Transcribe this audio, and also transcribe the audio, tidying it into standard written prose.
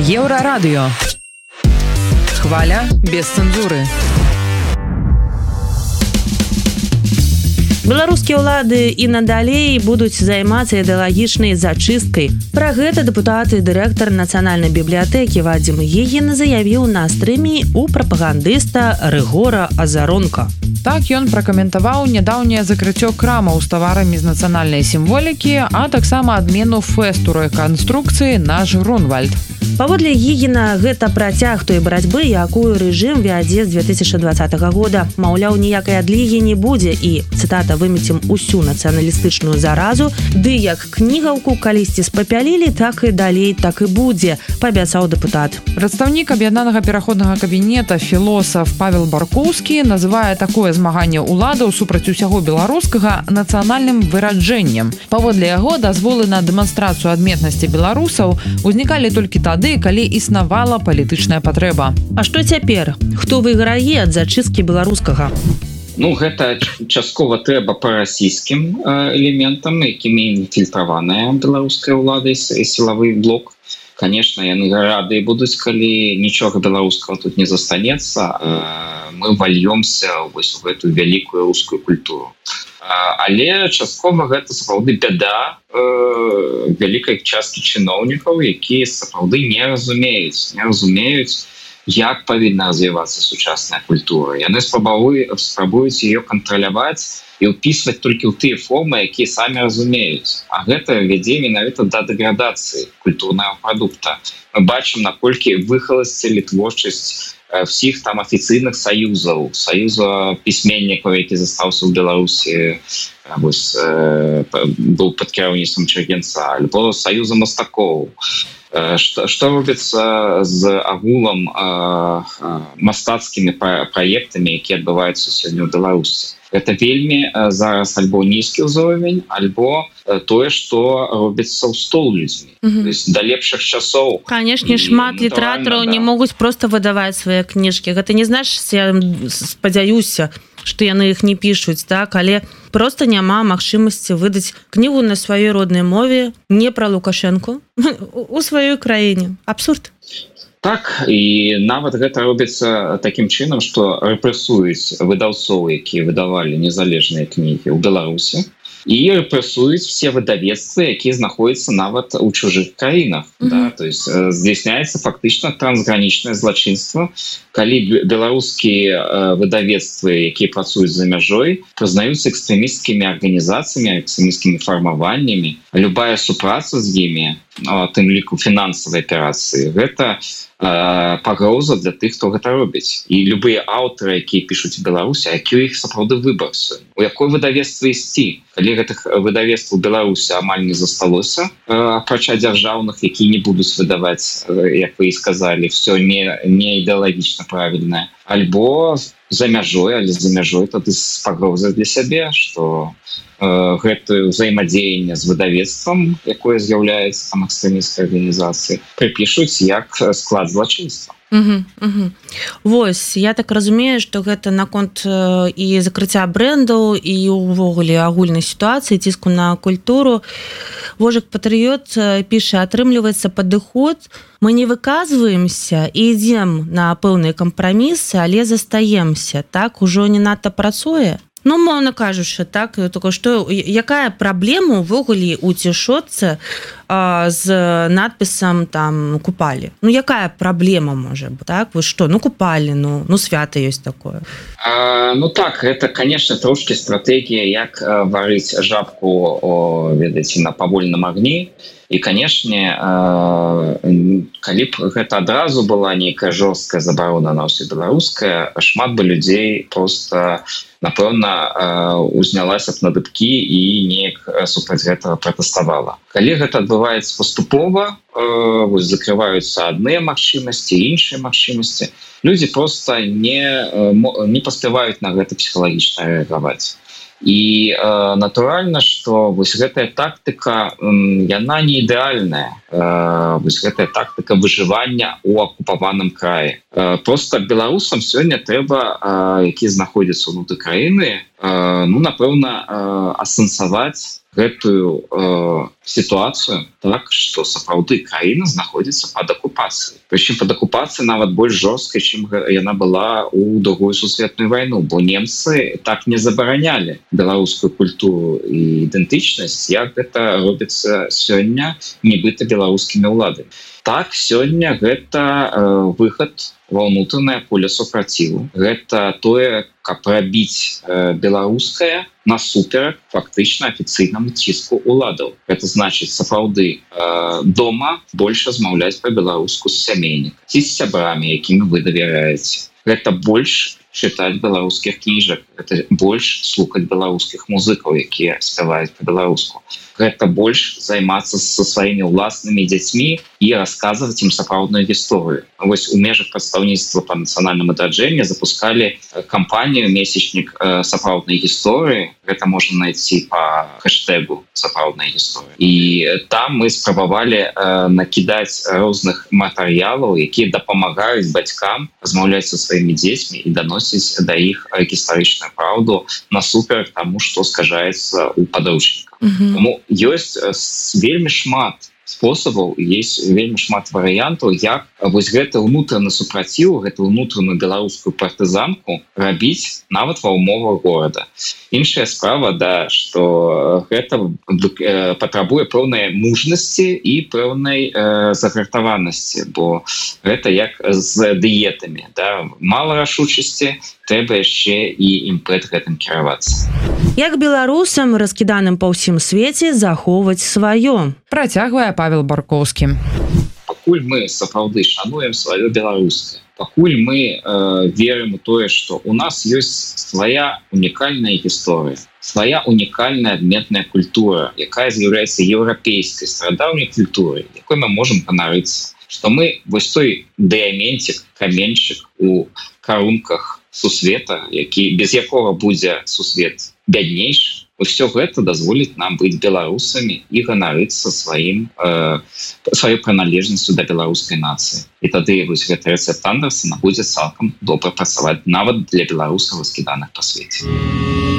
Еўрарадыё. Хваля без цэнзуры. Беларускія ўлады і надалей будуць займацца ідэалагічнай зачысткай. Пра гэта дэпутат і дырэктар Нацыянальнай бібліятэкі Вадзім Егін заявіў на стрыме у прапагандыста Рыгора Азаронка. Так ён пракаментаваў нядаўняе закрыццё крамаў з таварамі з нацыянальнай сімволікі, а таксама адмену фэсту рэканструкцыі «Наш Грунвальд». Паводле Егіна, гэта працяг той барацьбы, якую рэжым вядзе з 2020 года. Маўляў, ніякай адлігі не будзе і, цытата, вымецім усю нацыяналістычную заразу, ды як кнігаўку калісьці спапялілі, так і далей так і будзе, паабяцаў дэпутат. Прадстаўнік аб'яднанага пераходнага кабінета філосаф Павел Баркоўскі называе такое змаганне ўладаў супраць усяго беларускага нацыянальным выраджэннем. Паводле яго, дазволы на дэманстрацыю адметнасці беларусаў узнікалі толькі тады, калі існавала палітычная патрэба. А што цяпер? Хто выйграе ад зачысткі беларускага? Гэта часткова трэба па расійскім элементам, якімі інфільтраваная беларуская ўлада і сілавы блок. Конечно, яны рады будуць, калі нічога беларускага тут не застанецца, мы вальёмся вось у гэтую вялікую рускую культуру. Але часткова гэта сапраўды бяда вялікай часткі чыноўнікаў, якія сапраўды не разумеюць, як павінна развівацца сучасная культура. Яны спрабуюць ее кантраляваць і ўпісваць толькі ў тыя формы, якія самі разумеюць. А гэта вядзе менавіта да дэградацыі культурнага прадукта. Мы бачым, наколькі выхаласцілі творчасць всіх там афіцыйных саюзаў, саюза пісьменнікаў, які застаўся ў Беларусі, быў пад кіраўніцтвам Чэргенца, альбо саюза мастакоў. Што робіцца з агулам мастацкімі праектамі, якія адбываюцца сёння ў Беларусі? Гэта вельмі зараз альбо нізкі ўзровень, альбо тое, што робіцца ў стол людзьмі. Да лепшых часоў. Канешне, шмат літаратараў не могуць проста выдаваць свае кніжкі. Гэта не значыць, я спадзяюся, што яны іх не пішуць, так? Але проста няма магчымасці выдаць кнігу на сваёй роднай мове, не пра Лукашэнку, у сваёй краіне. Абсурд. Так, і нават гэта робіцца такім чынам, што рэпрэсуюць выдаўцоў, якія выдавалі незалежныя кнігі ў Беларусі, і рэпрэсуюць все выдавецтвы, якія знаходзяцца нават у чужых краінах. То есть здзяйсняецца фактычна трансгранічнае злачынства, калі беларускія выдавецтвы, якія працуюць за мяжой, прызнаюцца экстрэмісцкімі арганізацыямі, экстрэмісцкімі фармаваннямі. Любая супраца з імі, тым ліку фінансавай аперацыі, гэта пагроза для тых, хто гэта робіць. І любыя аўтары, якія пішуць у Беларусі, які іх сапраўды выбар сёння. У якое выдавецтва ісці? Калі гэтых выдавецтваў у Беларусі амаль не засталося, апрача дзяржаўных, якія не будуць выдаваць, як вы і сказалі, все не ідэалагічна правільнае. Альбо за мяжой, але за мяжой тады з пагрозай для сябе, што гэтае ўзаемадзеянне з выдавецтвам, якое з'яўляецца там экстрэмісцкай арганізацыі, прыпішуць як склад злачынства. Вось, я так разумею, што гэта наконт і закрыцця брэндаў і ўвогуле агульнай сітуацыі, ціску на культуру. Вожык Патрыёт піша, атрымліваецца падыход, мы не выказваемся і ідзем на пэўныя кампрамісы, але застаемся, так, ужо не надта працуе. Мовна кажучы, так, што якая праблема ўвогуле ў цішотцы з надпісам там «Купалі»? Якая праблема можа быць, так? Вы што, купалі, свята ёсць такое. Так, гэта, конечно, трошкі стратэгія, як варыць жабку, ведаеце, на павольным агні. І, канешне, калі б гэта адразу была нейкая жорсткая забарона на ўсё беларускае, шмат бы людзей проста, напэўна, узнялася б на дыбкі і неяк супраць гэтага пратэставала. Калі гэта адбываецца паступова, закрываюцца адныя магчымасці, іншыя магчымасці, людзі проста не паспяваюць на гэта псіхалагічна рэагаваць. І натуральна, што вось гэтая тактыка, яна не ідэальная. Вось гэтая тактыка выжывання ў акупаваным краі. Проста беларусам сёння трэба, які знаходзяцца ўнутры краіны, напэўна, асэнсаваць гэтую ситуацию так, что сапраўды краіна знаходзіцца под оккупацией. Причем под оккупацией нават больш жорсткай, чым яна была у Другую сусветную войну, бо немцы так не забаранялі беларускую культуру і ідэнтычнасць, як гэта робіцца сёння нібыта беларускімі ўладамі. Так, сёння гэта выхад ва ўнутранае поле супраціву. Гэта тое, каб рабіць беларускае насуперак фактычна афіцыйнаму ціску ўладаў. Гэта значыць сапраўды дома больш размаўляць па-беларуску з сямейнікам ці з сябрамі, якімі вы давяраеце. Гэта больш чытаць беларускіх кніжак, гэта больш слухаць беларускіх музыкаў, якія спяваюць па-беларуску. Гэта больш займацца са сваімі ўласнымі дзяцьмі і расказваць ім сапраўдную гісторыю. Вось у межах прадстаўніцтва па нацыянальнаму адраджэнні запускалі кампанію «Месячнік сапраўднай гісторыі». Гэта можна знайсці па хэштэгу «Сапраўдная гісторыя». І там мы спрабавалі накідаць розных матэрыялаў, якія дапамагаюць бацькам размаўляць са сваімі дзецьмі і даносіць да іх гістарычную праўду насуперак таму, што скажаецца ў падручніках. Тому ёсць вельмі шмат спосабаў, есть вельмі шмат варыянтаў, як вось гэты ўнутраны супраціў, гэту ўнутраную беларускую партызанку рабіць нават ва ўмовах горада. Іншая справа, да, што гэта патрабуе пэўнай мужнасці і пэўнай загартаванасці, бо гэта як з дыетамі, да? Мала рашучасці, трэба яшчэ і імпэт гэтым кіравацца. Як беларусам, раскіданым па ўсім свеце, захоўваць сваё? Працягвае Павел Баркоўскі. Пакуль мы сапраўды шануем сваё беларускае, пакуль мы верым у тое, што у нас ёсць свая унікальная гісторыя, свая унікальная адметная культура, якая з'яўляецца еўрапейскай старадаўняй культурай, якой мы можам ганарыцца, што мы вось той дыаментик, каменьчык у карунках сусвета, які без якога будзе сусвет бяднейшы, усё гэта дазволіць нам быць беларусамі і ганарыцца сваёй прыналежнасцю да беларускай нацыі. І тады вось гэты рэцэпт Андерсена будзе цалкам добра працаваць нават для беларусаў, раскіданых па свеце.